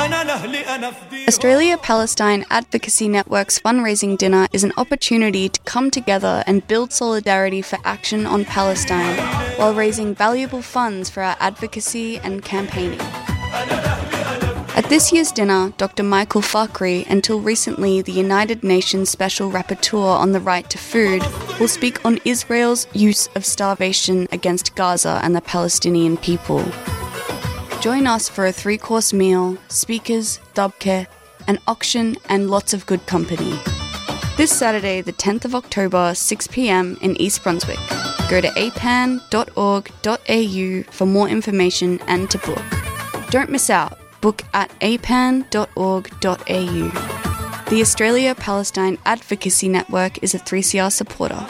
Australia-Palestine Advocacy Network's fundraising dinner is an opportunity to come together and build solidarity for action on Palestine while raising valuable funds for our advocacy and campaigning. At this year's dinner, Dr. Michael Fakhri, until recently the United Nations Special Rapporteur on the Right to Food, will speak on Israel's use of starvation against Gaza and the Palestinian people. Join us for a 3-course meal, speakers, dabke, an auction and lots of good company. This Saturday, the 10th of October, 6 p.m. in East Brunswick. Go to apan.org.au for more information and to book. Don't miss out. Book at apan.org.au. The Australia-Palestine Advocacy Network is a 3CR supporter.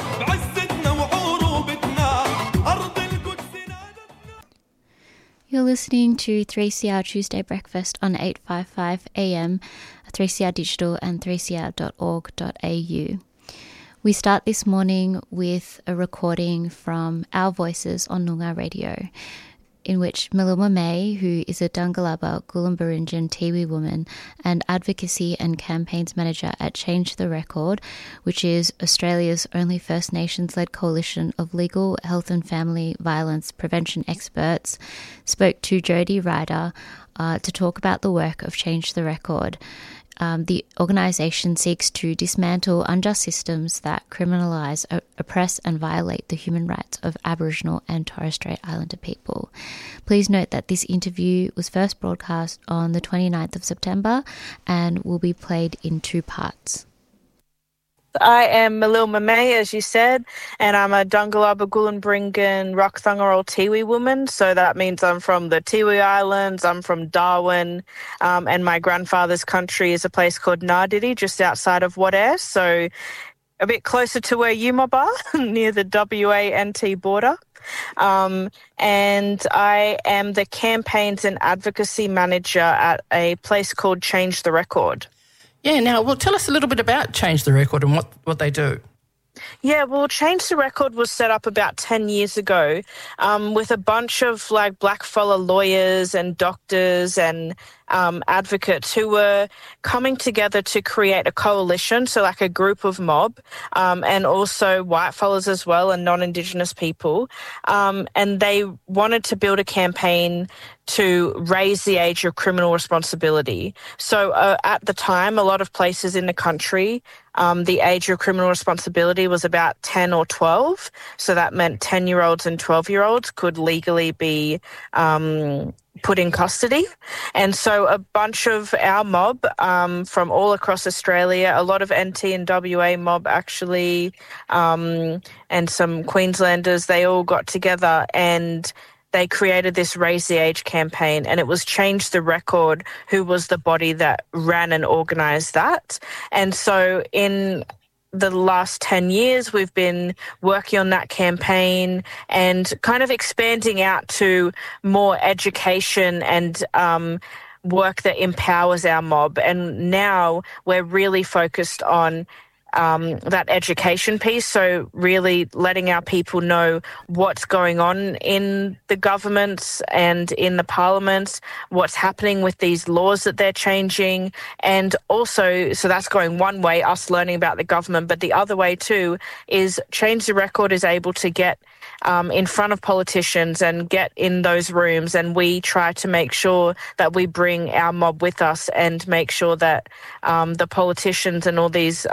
You're listening to 3CR Tuesday Breakfast on 855 AM, 3CR Digital and 3cr.org.au. We start this morning with a recording from Our Voices on Noongar Radio, in which Maluma May, who is a Dungalaba Gulumbarinjan Tiwi woman and advocacy and campaigns manager at Change the Record, which is Australia's only First Nations-led coalition of legal, health and family violence prevention experts, spoke to Jodie Ryder to talk about the work of Change the Record. The organisation seeks to dismantle unjust systems that criminalise, oppress and violate the human rights of Aboriginal and Torres Strait Islander people. Please note that this interview was first broadcast on the 29th of September and will be played in 2 parts. I am Maluma May, as you said, and I'm a Dungalaba Gulumbaringan Rockthungerol Tiwi woman. So that means I'm from the Tiwi Islands, I'm from Darwin, and my grandfather's country is a place called Nardidi, just outside of Wadair, so a bit closer to where you mob are, near the WA-NT border. And I am the campaigns and advocacy manager at a place called Change the Record. Yeah, now, well, tell us a little bit about Change the Record and what they do. Yeah, well, Change the Record was set up about 10 years ago with a bunch of like blackfella lawyers and doctors and advocates who were coming together to create a coalition, so like a group of mob, and also white fellas as well and non-Indigenous people. And they wanted to build a campaign to raise the age of criminal responsibility. So at the time, a lot of places in the country, the age of criminal responsibility was about 10 or 12. So that meant 10-year-olds and 12-year-olds could legally be put in custody. And so a bunch of our mob from all across Australia, a lot of NT and WA mob actually, and some Queenslanders, they all got together and they created this Raise the Age campaign, and it was Change the Record who was the body that ran and organised that. And so in the last 10 years, we've been working on that campaign and kind of expanding out to more education and work that empowers our mob. And now we're really focused on that education piece, so really letting our people know what's going on in the governments and in the parliaments, what's happening with these laws that they're changing, and also, so that's going one way, us learning about the government, but the other way too is Change the Record is able to get in front of politicians and get in those rooms, and we try to make sure that we bring our mob with us and make sure that the politicians and all these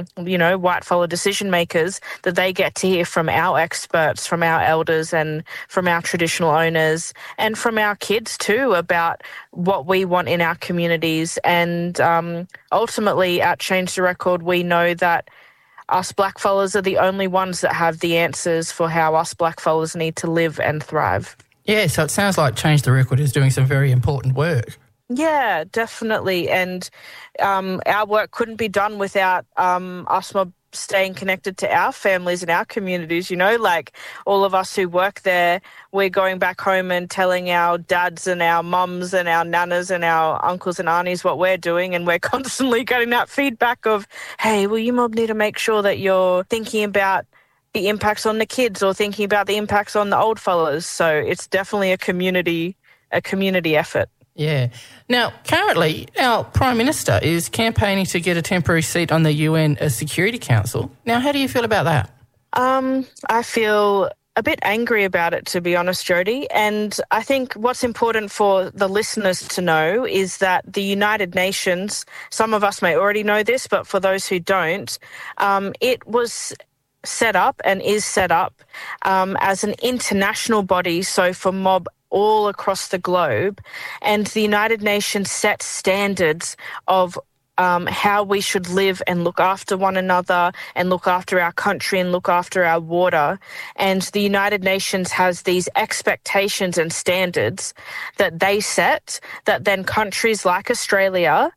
white fellow decision makers, that they get to hear from our experts, from our elders and from our traditional owners and from our kids too about what we want in our communities. And ultimately at Change the Record, we know that us blackfellas are the only ones that have the answers for how us blackfellas need to live and thrive. Yeah, so it sounds like Change the Record is doing some very important work. Yeah, definitely. And our work couldn't be done without us mob staying connected to our families and our communities, like all of us who work there, we're going back home and telling our dads and our mums and our nanas and our uncles and aunties what we're doing, and we're constantly getting that feedback of, hey, well, you mob need to make sure that you're thinking about the impacts on the kids or thinking about the impacts on the old fellas. So it's definitely a community effort. Yeah. Now, currently, our Prime Minister is campaigning to get a temporary seat on the UN Security Council. Now, how do you feel about that? I feel a bit angry about it, to be honest, Jody. And I think what's important for the listeners to know is that the United Nations, some of us may already know this, but for those who don't, it was set up and is set up as an international body, so for mob all across the globe. And the United Nations sets standards of how we should live and look after one another and look after our country and look after our water. And the United Nations has these expectations and standards that they set that then countries like Australia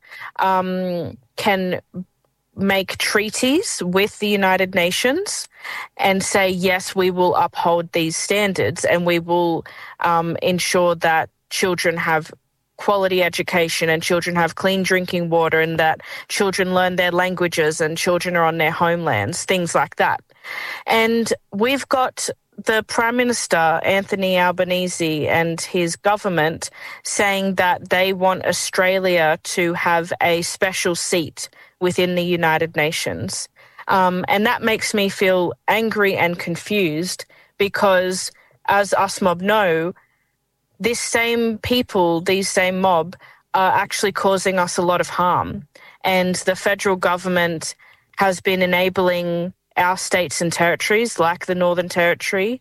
can make treaties with the United Nations and say, yes, we will uphold these standards and we will ensure that children have quality education and children have clean drinking water and that children learn their languages and children are on their homelands, things like that. And we've got the Prime Minister, Anthony Albanese, and his government saying that they want Australia to have a special seat within the United Nations. And that makes me feel angry and confused because, as us mob know, this same people, these same mob, are actually causing us a lot of harm. And the federal government has been enabling our states and territories, like the Northern Territory,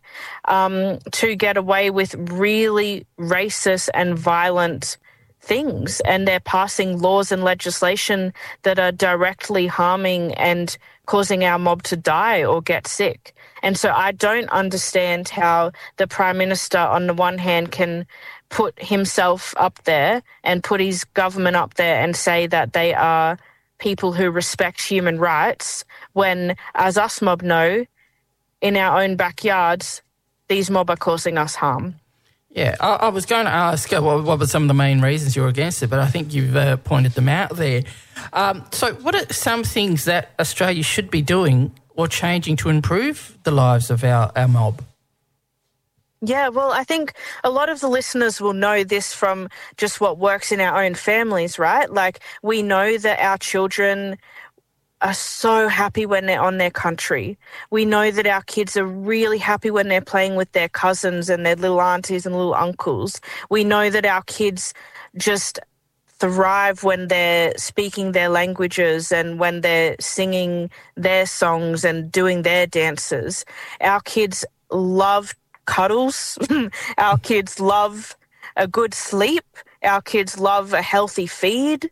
to get away with really racist and violent things. And they're passing laws and legislation that are directly harming and causing our mob to die or get sick. And so I don't understand how the Prime Minister, on the one hand, can put himself up there and put his government up there and say that they are people who respect human rights when, as us mob know, in our own backyards, these mob are causing us harm. Yeah, I was going to ask what were some of the main reasons you're against it, but I think you've pointed them out there. So what are some things that Australia should be doing or changing to improve the lives of our mob? Yeah, well, I think a lot of the listeners will know this from just what works in our own families, right? Like, we know that our children are so happy when they're on their country. We know that our kids are really happy when they're playing with their cousins and their little aunties and little uncles. We know that our kids just thrive when they're speaking their languages and when they're singing their songs and doing their dances. Our kids love cuddles. Our kids love a good sleep. Our kids love a healthy feed.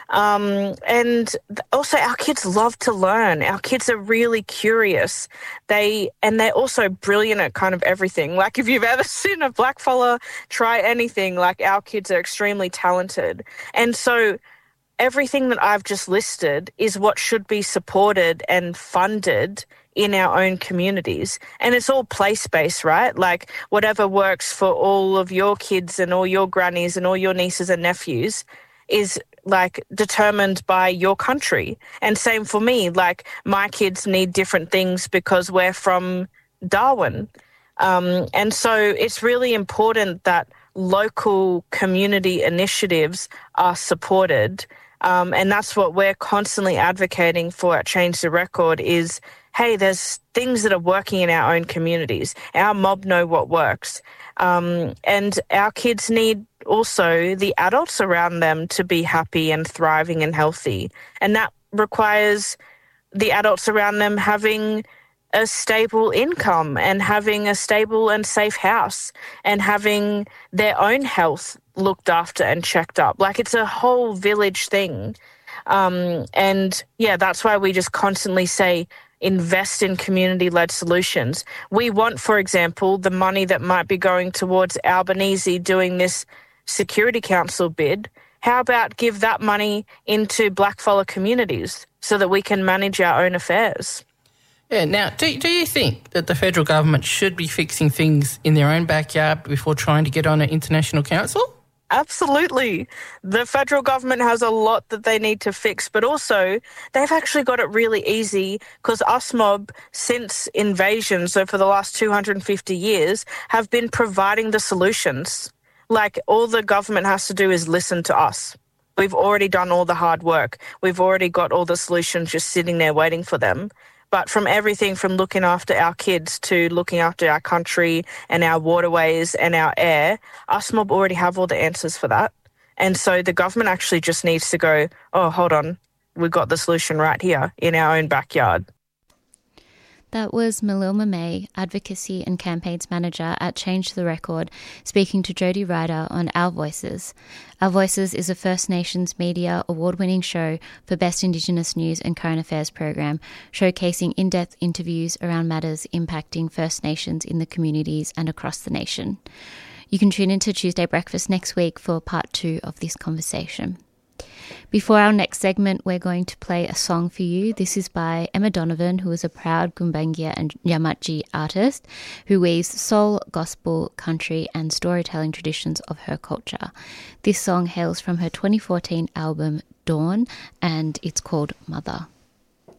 And also our kids love to learn. Our kids are really curious. They're also brilliant at kind of everything. Like, if you've ever seen a blackfella try anything, like, our kids are extremely talented. And so everything that I've just listed is what should be supported and funded in our own communities. And it's all place-based, right? Like, whatever works for all of your kids and all your grannies and all your nieces and nephews is like determined by your country. And same for me, like, my kids need different things because we're from Darwin. And so it's really important that local community initiatives are supported. And that's what we're constantly advocating for at Change the Record is, hey, there's things that are working in our own communities. Our mob know what works. And our kids need also the adults around them to be happy and thriving and healthy. And that requires the adults around them having a stable income and having a stable and safe house and having their own health looked after and checked up. Like, it's a whole village thing. And yeah, that's why we just constantly say, invest in community-led solutions. We want, for example, the money that might be going towards Albanese doing this Security Council bid. How about give that money into blackfella communities so that we can manage our own affairs? Yeah, now, do you think that the federal government should be fixing things in their own backyard before trying to get on an international council? Absolutely. The federal government has a lot that they need to fix, but also they've actually got it really easy because us mob, since invasion, so for the last 250 years, have been providing the solutions. like, all the government has to do is listen to us. We've already done all the hard work. We've already got all the solutions just sitting there waiting for them. But from everything from looking after our kids to looking after our country and our waterways and our air, us mob already have all the answers for that. And so the government actually just needs to go, oh, hold on, we've got the solution right here in our own backyard. That was Malilma May, Advocacy and Campaigns Manager at Change the Record, speaking to Jody Ryder on Our Voices. Our Voices is a First Nations media award-winning show for Best Indigenous News and Current Affairs program, showcasing in-depth interviews around matters impacting First Nations in the communities and across the nation. You can tune into Tuesday Breakfast next week for part 2 of this conversation. Before our next segment, we're going to play a song for you. This is by Emma Donovan, who is a proud Gumbaynggirr and Yamatji artist who weaves soul, gospel, country and storytelling traditions of her culture. This song hails from her 2014 album Dawn, and it's called Mother.